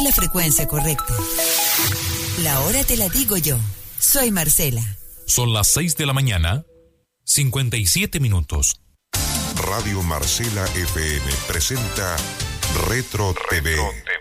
La frecuencia correcta. La hora te la digo yo. Soy Marcela. Son las 6 de la mañana, 57 minutos. Radio Marcela FM presenta Retro TV.